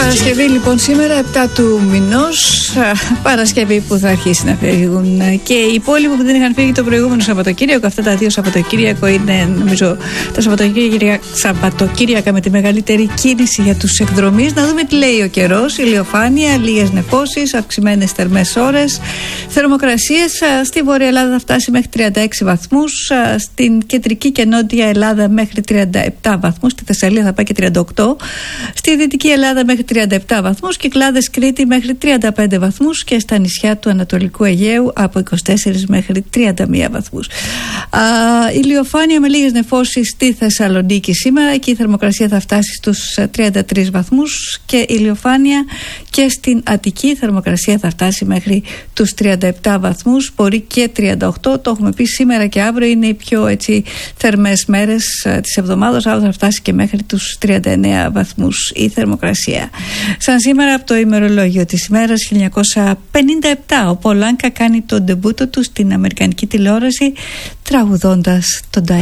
Παρασκευή λοιπόν σήμερα 7 του μηνός, Παρασκευή που θα αρχίσει να φύγουν και οι υπόλοιποι που δεν είχαν φύγει το προηγούμενο Σαββατοκύριακο. Αυτά τα δύο Σαββατοκύριακο είναι νομίζω τα Σαββατοκύριακα με τη μεγαλύτερη κίνηση για τους εκδρομείς. Να δούμε τι λέει ο καιρός. Ηλιοφάνεια, λίγες νεφώσεις, αυξημένες θερμές ώρες, θερμοκρασίες. Στη Βόρεια Ελλάδα θα φτάσει μέχρι 36 βαθμούς, στην κεντρική και νότια Ελλάδα μέχρι 37 βαθμούς, στη Θεσσαλία θα πάει και 38, στη Δυτική Ελλάδα μέχρι 37 βαθμούς, Κυκλάδες Κρήτη μέχρι 35 βαθμούς και στα νησιά του Ανατολικού Αιγαίου από 24 μέχρι 31 βαθμούς. Ηλιοφάνεια με λίγες νεφώσεις στη Θεσσαλονίκη σήμερα, εκεί η θερμοκρασία θα φτάσει στους 33 βαθμούς και ηλιοφάνεια και στην Αττική η θερμοκρασία θα φτάσει μέχρι τους 37 βαθμούς, μπορεί και 38, το έχουμε πει σήμερα και αύριο είναι οι πιο έτσι θερμές μέρες της εβδομάδας, αύριο θα φτάσει και μέχρι τους 39 βαθμούς η θερμοκρασία. Σαν σήμερα από το ημερολόγιο της ημέρας 1957 ο Πολ Άνκα κάνει τον ντεμπούτο του στην αμερικανική τηλεόραση τραγουδώντας τον